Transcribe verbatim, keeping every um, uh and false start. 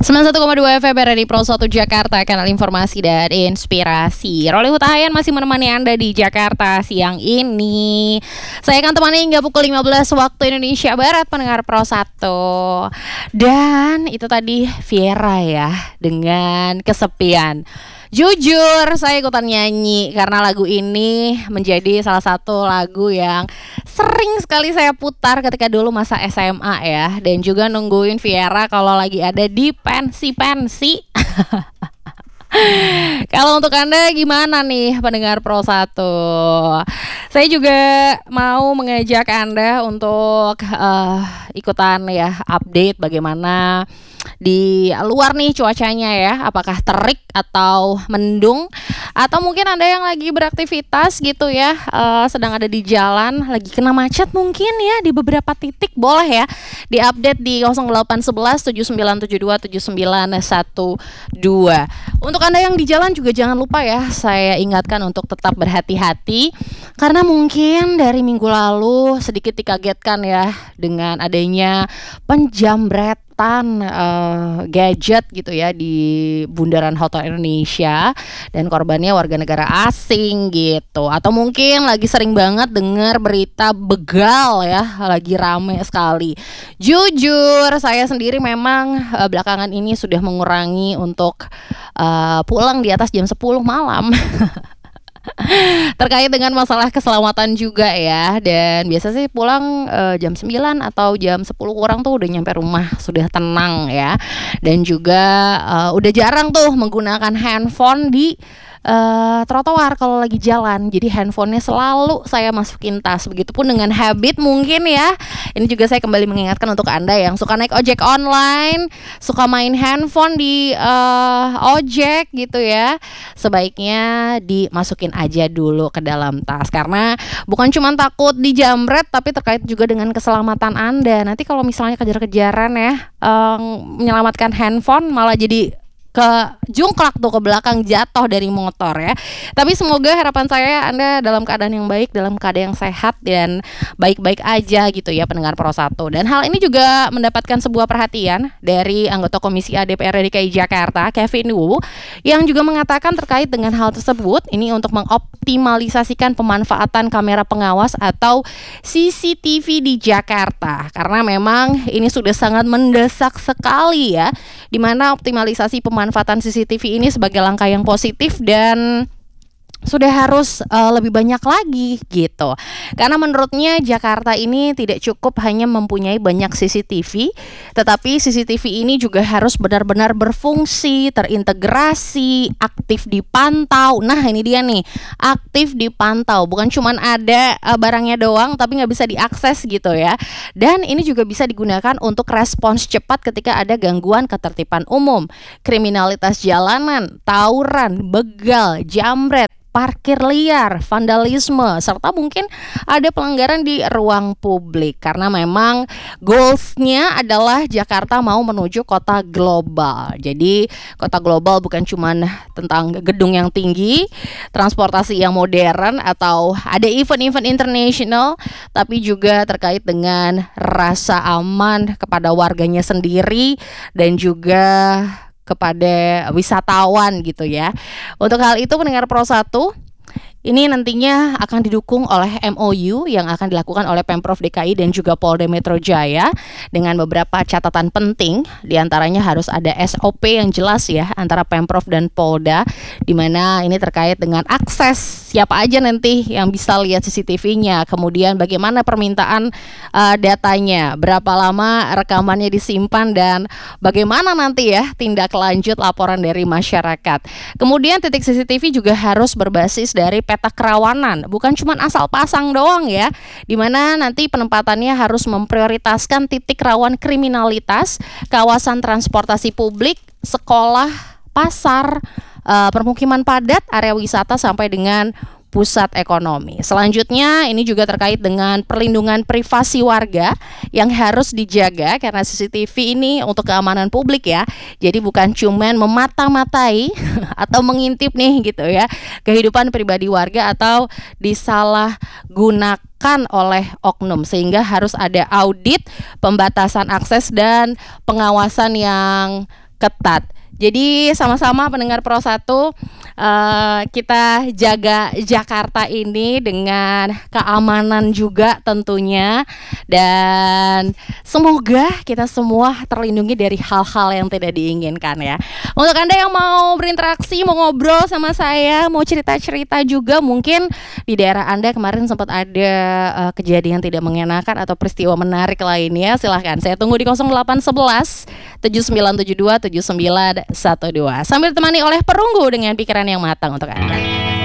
sembilan puluh satu koma dua F M R di Pro satu Jakarta, kanal informasi dan inspirasi. Roli Hutahayan masih menemani Anda di Jakarta siang ini. Saya akan temani hingga pukul lima belas waktu Indonesia Barat, pendengar Pro satu. Dan itu tadi Viera ya, dengan Kesepian. Jujur saya ikutan nyanyi karena lagu ini menjadi salah satu lagu yang sering sekali saya putar ketika dulu masa S M A ya. Dan juga nungguin Viera kalau lagi ada di pensi-pensi. Kalau untuk Anda gimana nih pendengar Pro satu? Saya juga mau mengajak Anda untuk uh, ikutan ya update bagaimana di luar nih cuacanya ya, apakah terik atau mendung, atau mungkin Anda yang lagi beraktivitas gitu ya, uh, sedang ada di jalan, lagi kena macet mungkin ya di beberapa titik, boleh ya diupdate di nol delapan satu satu tujuh sembilan tujuh dua tujuh sembilan satu dua. Untuk Anda yang di jalan juga jangan lupa ya, saya ingatkan untuk tetap berhati-hati karena mungkin dari minggu lalu sedikit dikagetkan ya dengan adanya penjamretan uh, gadget gitu ya di Bundaran Hotel Indonesia, dan korbannya warga negara asing gitu. Atau mungkin lagi sering banget dengar berita begal ya, lagi rame sekali. Jujur saya sendiri memang uh, belakangan ini sudah mengurangi untuk uh, pulang di atas jam sepuluh malam. Terkait dengan masalah keselamatan juga ya. Dan biasa sih pulang uh, jam sembilan atau jam sepuluh kurang tuh udah nyampe rumah, sudah tenang ya. Dan juga uh, udah jarang tuh menggunakan handphone di Uh, trotoar kalau lagi jalan. Jadi handphonenya selalu saya masukin tas. Begitupun dengan habit mungkin ya. Ini juga saya kembali mengingatkan untuk Anda yang suka naik ojek online, suka main handphone di uh, ojek gitu ya, sebaiknya dimasukin aja dulu ke dalam tas. Karena bukan cuma takut dijamret, tapi terkait juga dengan keselamatan Anda. Nanti kalau misalnya kejar-kejaran ya, um, menyelamatkan handphone malah jadi ke jungklak tuh ke belakang, jatuh dari motor ya. Tapi semoga harapan saya Anda dalam keadaan yang baik, dalam keadaan yang sehat dan baik-baik aja gitu ya pendengar Pro satu. Dan hal ini juga mendapatkan sebuah perhatian dari anggota Komisi A D P R D K I Jakarta, Kevin Wu, yang juga mengatakan terkait dengan hal tersebut ini untuk mengoptimalisasikan pemanfaatan kamera pengawas atau C C T V di Jakarta. Karena memang ini sudah sangat mendesak sekali ya, di mana optimalisasi pemanfaatan manfaatan C C T V ini sebagai langkah yang positif dan sudah harus uh, lebih banyak lagi gitu. Karena menurutnya Jakarta ini tidak cukup hanya mempunyai banyak C C T V, tetapi C C T V ini juga harus benar-benar berfungsi, terintegrasi, aktif dipantau. Nah ini dia nih, aktif dipantau, bukan cuma ada uh, barangnya doang tapi nggak bisa diakses gitu ya. Dan ini juga bisa digunakan untuk respons cepat ketika ada gangguan ketertiban umum, kriminalitas jalanan, tawuran, begal, jamret, parkir liar, vandalisme, serta mungkin ada pelanggaran di ruang publik. Karena memang goals-nya adalah Jakarta mau menuju kota global. Jadi kota global bukan cuma tentang gedung yang tinggi, transportasi yang modern, atau ada event-event internasional, tapi juga terkait dengan rasa aman kepada warganya sendiri dan juga kepada wisatawan gitu ya. Untuk hal itu pendengar Pro satu, ini nantinya akan didukung oleh M O U yang akan dilakukan oleh Pemprov D K I dan juga Polda Metro Jaya dengan beberapa catatan penting. Di antaranya harus ada S O P yang jelas ya antara Pemprov dan Polda, di mana ini terkait dengan akses siapa aja nanti yang bisa lihat C C T V-nya, kemudian bagaimana permintaan uh, datanya, berapa lama rekamannya disimpan, dan bagaimana nanti ya tindak lanjut laporan dari masyarakat. Kemudian titik C C T V juga harus berbasis dari peta kerawanan, bukan cuma asal pasang doang ya, dimana nanti penempatannya harus memprioritaskan titik rawan kriminalitas, kawasan transportasi publik, sekolah, pasar, uh, permukiman padat, area wisata sampai dengan pusat ekonomi. Selanjutnya ini juga terkait dengan perlindungan privasi warga yang harus dijaga karena C C T V ini untuk keamanan publik ya. Jadi bukan cuman memata-matai atau mengintip nih gitu ya kehidupan pribadi warga atau disalahgunakan oleh oknum, sehingga harus ada audit, pembatasan akses dan pengawasan yang ketat. Jadi sama-sama pendengar Pro satu, uh, kita jaga Jakarta ini dengan keamanan juga tentunya, dan semoga kita semua terlindungi dari hal-hal yang tidak diinginkan ya. Untuk Anda yang mau berinteraksi, mau ngobrol sama saya, mau cerita-cerita juga, mungkin di daerah Anda kemarin sempat ada uh, kejadian tidak mengenakan atau peristiwa menarik lainnya, silahkan saya tunggu di nol delapan satu satu tujuh sembilan tujuh dua tujuh sembilan satu dua sambil ditemani oleh perunggu dengan pikiran yang matang untuk Anda.